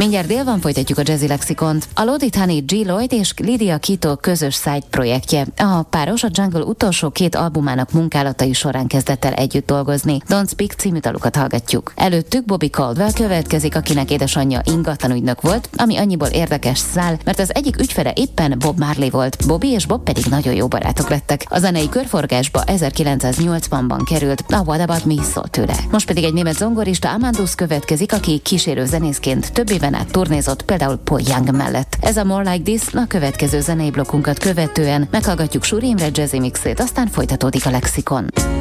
Mindjárt dél van, folytatjuk a Jazzy Lexikont. A Lodi Honey, G. Lloyd és Lydia Kito közös side projektje. A páros a Jungle utolsó 2 albumának munkálatai során kezdett el együtt dolgozni. Don't Speak című dalukat hallgatjuk. Előttük Bobby Caldwell következik, akinek édesanyja ingatlanügynök volt, ami annyiból érdekes szál, mert az egyik ügyfele éppen Bob Marley volt. Bobby és Bob pedig nagyon jó barátok lettek. A zenei körforgásba 1980-ban került a What About Me szól tőle. Most pedig egy német zongorista, Amandus következik, aki kísérő zenészként több éven át turnézott, például Paul Young mellett. Ez a More Like This, a következő zenei blokkunkat követően meghallgatjuk Suri Imre jazzy mixét, aztán folytatódik a Lexikon.